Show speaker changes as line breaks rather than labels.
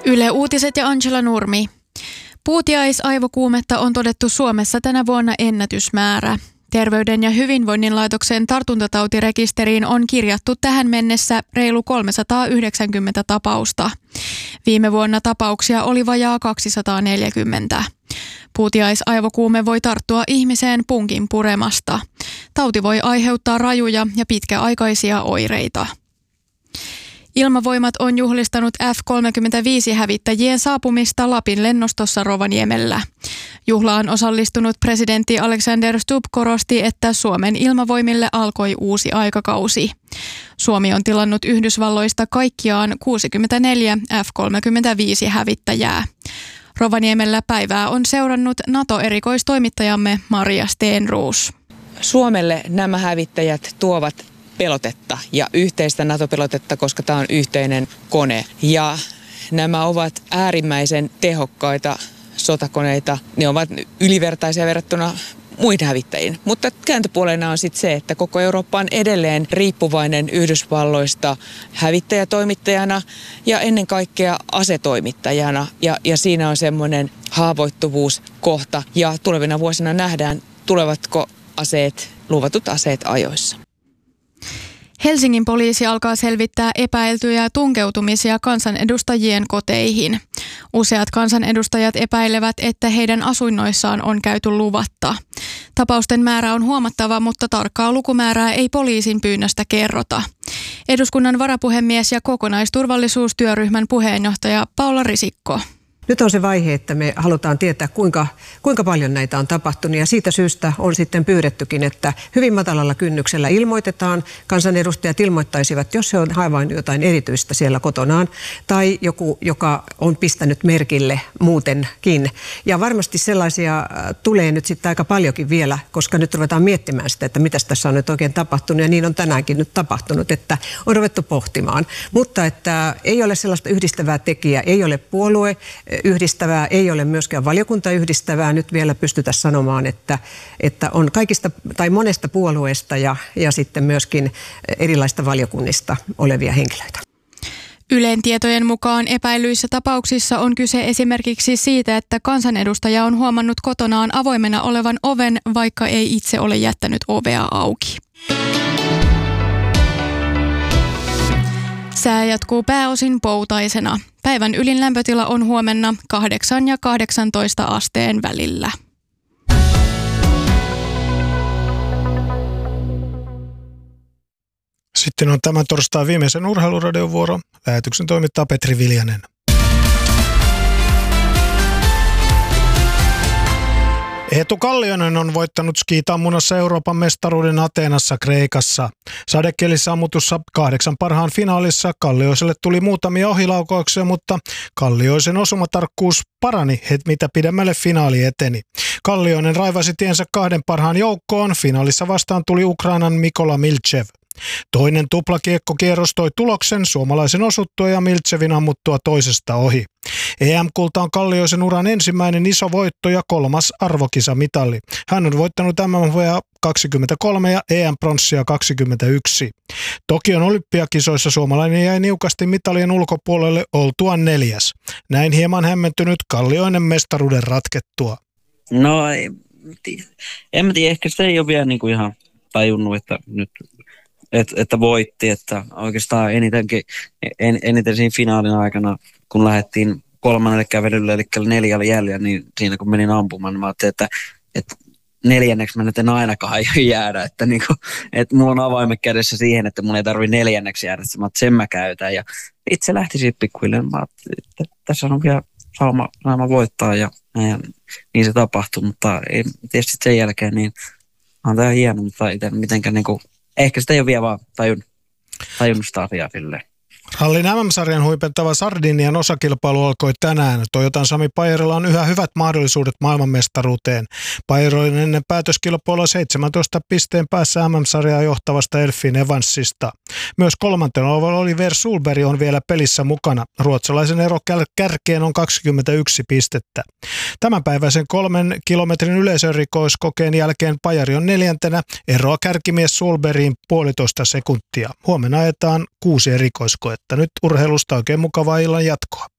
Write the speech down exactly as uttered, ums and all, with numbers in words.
Yle Uutiset ja Angela Nurmi. Puutiaisaivokuumetta on todettu Suomessa tänä vuonna ennätysmäärä. Terveyden ja hyvinvoinnin laitoksen tartuntatautirekisteriin on kirjattu tähän mennessä reilu kolmesataayhdeksänkymmentä tapausta. Viime vuonna tapauksia oli vajaa kaksisataaneljäkymmentä. Puutiaisaivokuume voi tarttua ihmiseen punkin puremasta. Tauti voi aiheuttaa rajuja ja pitkäaikaisia oireita. Ilmavoimat on juhlistanut F kolmekymmentäviisi-hävittäjien saapumista Lapin lennostossa Rovaniemellä. Juhlaan osallistunut presidentti Alexander Stubb korosti, että Suomen ilmavoimille alkoi uusi aikakausi. Suomi on tilannut Yhdysvalloista kaikkiaan kuusikymmentäneljä F kolmekymmentäviisi-hävittäjää. Rovaniemellä päivää on seurannut NATO-erikoistoimittajamme Maria Stenroos.
Suomelle nämä hävittäjät tuovat pelotetta ja yhteistä NATO-pelotetta, koska tämä on yhteinen kone. Ja nämä ovat äärimmäisen tehokkaita sotakoneita. Ne ovat ylivertaisia verrattuna muihin hävittäjiin. Mutta kääntöpuolena on sitten se, että koko Eurooppa on edelleen riippuvainen Yhdysvalloista hävittäjätoimittajana ja ennen kaikkea asetoimittajana. Ja, ja siinä on semmoinen haavoittuvuuskohta ja tulevina vuosina nähdään, tulevatko aseet, luvatut aseet ajoissa.
Helsingin poliisi alkaa selvittää epäiltyjä tunkeutumisia kansanedustajien koteihin. Useat kansanedustajat epäilevät, että heidän asuinnoissaan on käyty luvatta. Tapausten määrä on huomattava, mutta tarkkaa lukumäärää ei poliisin pyynnöstä kerrota. Eduskunnan varapuhemies ja kokonaisturvallisuustyöryhmän puheenjohtaja Paula Risikko.
Nyt on se vaihe, että me halutaan tietää, kuinka, kuinka paljon näitä on tapahtunut, ja siitä syystä on sitten pyydettykin, että hyvin matalalla kynnyksellä ilmoitetaan. Kansanedustajat ilmoittaisivat, jos se on havainnut jotain erityistä siellä kotonaan, tai joku, joka on pistänyt merkille muutenkin. Ja varmasti sellaisia tulee nyt sitten aika paljonkin vielä, koska nyt ruvetaan miettimään sitä, että mitä tässä on nyt oikein tapahtunut, ja niin on tänäänkin nyt tapahtunut, että on ruvettu pohtimaan. Mutta että ei ole sellaista yhdistävää tekijää, ei ole puolue yhdistävää, ei ole myöskään valiokunta yhdistävää. Nyt vielä pystytä sanomaan, että, että on kaikista tai monesta puolueesta ja, ja sitten myöskin erilaista valiokunnista olevia henkilöitä.
Ylen tietojen mukaan epäilyissä tapauksissa on kyse esimerkiksi siitä, että kansanedustaja on huomannut kotonaan avoimena olevan oven, vaikka ei itse ole jättänyt ovea auki. Sää jatkuu pääosin poutaisena. Päivän ylin lämpötila on huomenna kahdeksan ja kahdeksantoista asteen välillä.
Sitten on tämän torstain viimeisen urheiluradion vuoro. Lähetyksen toimittaa Petri Viljanen. Eetu Kallioinen on voittanut skiitammunassa Euroopan mestaruuden Ateenassa Kreikassa. Sadekelissä ammutussa kahdeksan parhaan finaalissa Kallioiselle tuli muutamia ohilaukauksia, mutta Kallioisen osumatarkkuus parani, mitä pidemmälle finaali eteni. Kallioinen raivasi tiensä kahden parhaan joukkoon. Finaalissa vastaan tuli Ukrainan Mikola Milchev. Toinen tuplakiekkokierros toi tuloksen suomalaisen osuttua ja Milchevin ammuttua toisesta ohi. E M-kulta on Kallioisen uran ensimmäinen iso voitto ja kolmas arvokisamitalli. Hän on voittanut M M V:ää kaksikymmentäkolme ja E M-pronssia kaksikymmentäyksi. Tokion olympiakisoissa suomalainen jäi niukasti mitalien ulkopuolelle oltuaan neljäs. Näin hieman hämmentynyt Kallioinen mestaruuden ratkettua.
No ei, en mä tiedä, ehkä sitä ei ole vielä niin kuin ihan tajunnut, että nyt Et, että voitti, että oikeastaan enitenkin, en, eniten siinä finaalin aikana, kun lähdettiin kolmannelle kävelylle, eli neljällä jäljellä, niin siinä kun menin ampumaan, niin mä ajattelin, että, että neljänneksi mä nyt en ainakaan jäädä, että, niin kuin, että mulla on avaimet kädessä siihen, että mun ei tarvitse neljänneksi jäädä, että mä, sen mä käytän, ja itse lähti siitä pikkuhiljaa, mä ajattelin, että tässä on vielä saama, saama voittaa, ja, ja niin se tapahtui, mutta ei, tietysti sen jälkeen, niin on tämä hieno, mutta itse mitenkään niin kuin, ehkä sitä ei ole vielä vaan tajunnut, tajunnut sitä asiaa silleen.
Rallin M M-sarjan huipentava Sardinian osakilpailu alkoi tänään. Toyotan Sami Pajerilla on yhä hyvät mahdollisuudet maailmanmestaruuteen. Pajer oli ennen päätöskilpailua seitsemäntoista pisteen päässä M M-sarjaa johtavasta Elfin Evansista. Myös kolmantena Oliver Sulberg on vielä pelissä mukana. Ruotsalaisen ero kärkeen on kaksikymmentäyksi pistettä. Tämänpäiväisen kolmen kilometrin yleisörikoiskokeen jälkeen Pajari on neljäntenä. Eroa kärkimies Sulbergiin puolitoista sekuntia. Huomenna ajetaan kuusi erikoiskoetta. Nyt urheilusta oikein mukavaa illan jatkoa.